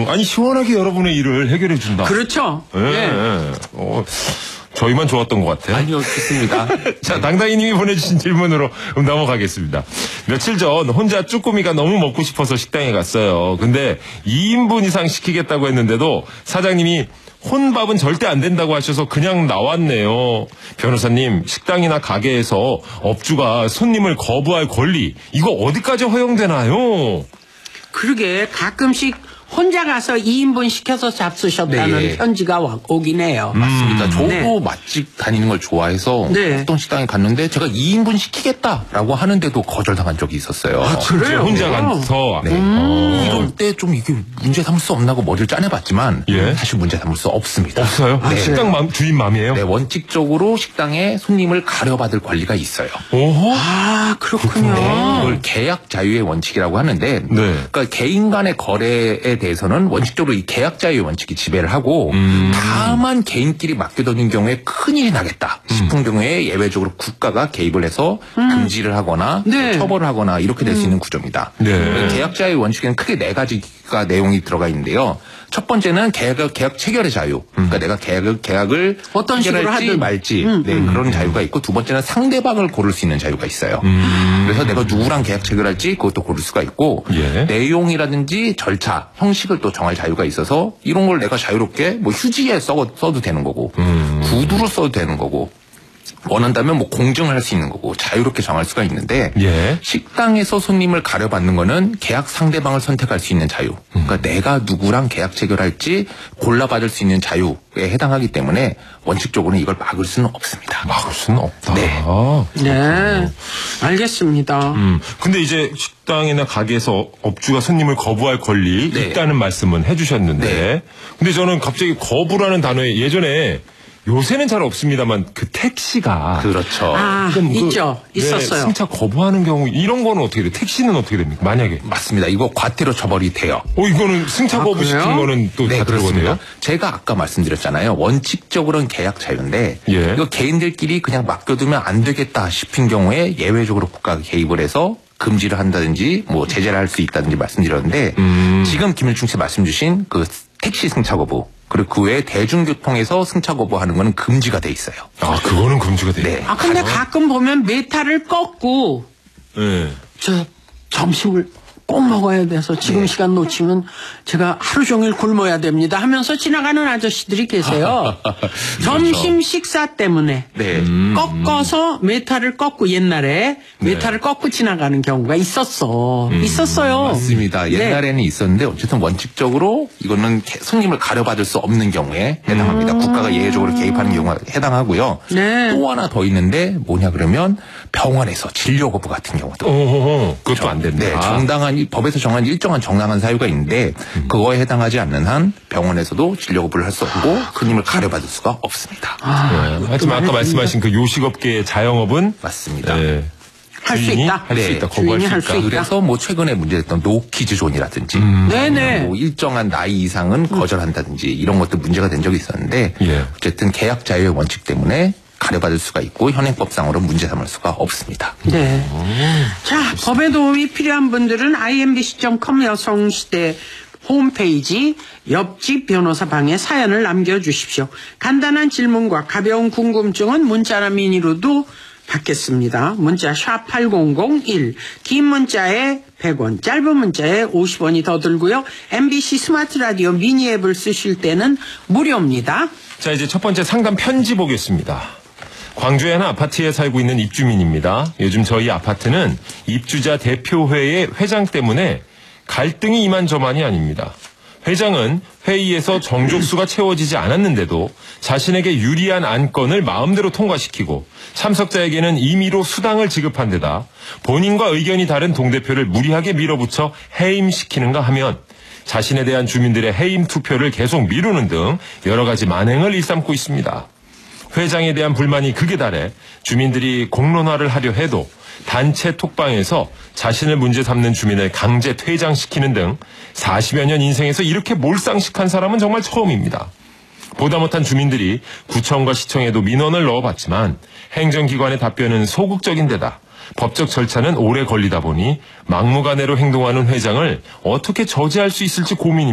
아니 시원하게 여러분의 일을 해결해 준다. 그렇죠. 네. 저희만 좋았던 것 같아요. 아니요, 좋습니다. 자, 당당히님이 보내주신 질문으로 넘어가겠습니다. 며칠 전 혼자 쭈꾸미가 너무 먹고 싶어서 식당에 갔어요. 근데 2인분 이상 시키겠다고 했는데도 사장님이 혼밥은 절대 안 된다고 하셔서 그냥 나왔네요. 변호사님, 식당이나 가게에서 업주가 손님을 거부할 권리, 이거 어디까지 허용되나요? 그러게 가끔씩 혼자 가서 2인분 시켜서 잡수셨다는 네. 편지가 오긴 해요. 맞습니다. 저도 네. 맛집 다니는 걸 좋아해서 네. 어떤 식당에 갔는데 제가 2인분 시키겠다라고 하는데도 거절당한 적이 있었어요. 그래요? 혼자 가서. 네. 이럴 때 좀 이게 문제 삼을 수 없나고 머리를 짜내봤지만 예. 사실 문제 삼을 수 없습니다. 없어요? 네. 식당 주인 맘이에요? 네, 원칙적으로 식당에 손님을 가려받을 권리가 있어요. 오호. 아, 그렇군요. 네, 이걸 계약 자유의 원칙이라고 하는데, 그러니까 개인 간의 거래에 대해서는 원칙적으로 이 계약 자유의 원칙이 지배를 하고, 다만 개인끼리 맡겨두는 경우에 큰일이 나겠다 싶은 경우에 예외적으로 국가가 개입을 해서 금지를 하거나 네. 처벌을 하거나 이렇게 될 수 있는 구조입니다. 네. 계약 자유의 원칙에는 크게 4가지가 내용이 들어가 있는데요. 첫 번째는 계약 체결의 자유. 그러니까 내가 계약을 어떤 식으로 체결할지 하든. 말지 그런 자유가 있고, 두 번째는 상대방을 고를 수 있는 자유가 있어요. 그래서 내가 누구랑 계약 체결할지 그것도 고를 수가 있고, 예. 내용이라든지 절차, 형식을 또 정할 자유가 있어서 이런 걸 내가 자유롭게 뭐 휴지에 써도 되는 거고, 구두로 써도 되는 거고, 원한다면 뭐 공증을 할 수 있는 거고 자유롭게 정할 수가 있는데, 예. 식당에서 손님을 가려받는 거는 계약 상대방을 선택할 수 있는 자유. 그러니까 내가 누구랑 계약 체결할지 골라받을 수 있는 자유에 해당하기 때문에 원칙적으로는 이걸 막을 수는 없습니다. 막을 수는 없다. 네. 네, 알겠습니다. 근데 이제 식당이나 가게에서 업주가 손님을 거부할 권리 네. 있다는 말씀은 해주셨는데, 네. 근데 저는 갑자기 거부라는 단어에 예전에, 요새는 잘 없습니다만 그 택시가 그렇죠. 아, 있죠. 있었어요. 승차 거부하는 경우 이런 거는 어떻게 돼요? 택시는 어떻게 됩니까? 만약에 맞습니다. 이거 과태료 처벌이 돼요. 이거는 승차 거부시킨 그래요? 거는 또 다 들어가네요. 제가 아까 말씀드렸잖아요. 원칙적으로는 계약 자유인데, 예. 이거 개인들끼리 그냥 맡겨두면 안 되겠다 싶은 경우에 예외적으로 국가가 개입을 해서 금지를 한다든지 뭐 제재를 할 수 있다든지 말씀드렸는데, 지금 김일중 씨 말씀 주신 그 택시 승차 거부, 그리고 그 외에 대중교통에서 승차 거부하는 거는 금지가 돼 있어요. 아, 그거는 금지가 돼요. 네. 아, 근데 가끔 보면 메타를 꺾고 네. 저 점심을 꼭 먹어야 돼서 지금 시간 놓치면 제가 하루 종일 굶어야 됩니다 하면서 지나가는 아저씨들이 계세요. 점심 식사 때문에 네. 꺾어서 메타를 꺾고 옛날에 메타를 꺾고 지나가는 경우가 있었어요. 맞습니다. 네. 옛날에는 있었는데 어쨌든 원칙적으로 이거는 손님을 가려받을 수 없는 경우에 해당합니다. 국가가 예외적으로 개입하는 경우가 해당하고요. 네. 또 하나 더 있는데 뭐냐 그러면 병원에서 진료 거부 같은 경우도. 그것도 안 된다. 네, 정당한 법에서 정한 일정한 정당한 사유가 있는데 그거에 해당하지 않는 한 병원에서도 진료 거부를 할 수 없고 손님을 가려받을 수가 없습니다. 하지만 아까 말씀하신 그 요식업계의 자영업은 맞습니다. 네. 할 수 주인이 있다. 할 수 있다. 거부할 주인이 수 할 있다. 수 있다. 그래서 뭐 최근에 문제됐던 노키즈 존이라든지 네네. 뭐 일정한 나이 이상은 거절한다든지 이런 것도 문제가 된 적이 있었는데, 예. 어쨌든 계약 자유의 원칙 때문에 가려받을 수가 있고 현행법상으로 문제 삼을 수가 없습니다. 네. 자, 법의 도움이 필요한 분들은 imbc.com 여성시대 홈페이지 옆집 변호사 방에 사연을 남겨주십시오. 간단한 질문과 가벼운 궁금증은 문자나 미니로도 받겠습니다. 문자 샵 8001, 긴 문자에 100원, 짧은 문자에 50원이 더 들고요. MBC 스마트 라디오 미니 앱을 쓰실 때는 무료입니다. 자, 이제 첫 번째 상담 편지 보겠습니다. 광주의 한 아파트에 살고 있는 입주민입니다. 요즘 저희 아파트는 입주자 대표회의 회장 때문에 갈등이 이만저만이 아닙니다. 회장은 회의에서 정족수가 채워지지 않았는데도 자신에게 유리한 안건을 마음대로 통과시키고 참석자에게는 임의로 수당을 지급한 데다 본인과 의견이 다른 동대표를 무리하게 밀어붙여 해임시키는가 하면 자신에 대한 주민들의 해임 투표를 계속 미루는 등 여러 가지 만행을 일삼고 있습니다. 회장에 대한 불만이 극에 달해 주민들이 공론화를 하려 해도 단체 톡방에서 자신을 문제 삼는 주민을 강제 퇴장시키는 등 40여 년 인생에서 이렇게 몰상식한 사람은 정말 처음입니다. 보다 못한 주민들이 구청과 시청에도 민원을 넣어봤지만 행정기관의 답변은 소극적인 데다 법적 절차는 오래 걸리다 보니 막무가내로 행동하는 회장을 어떻게 저지할 수 있을지 고민입니다.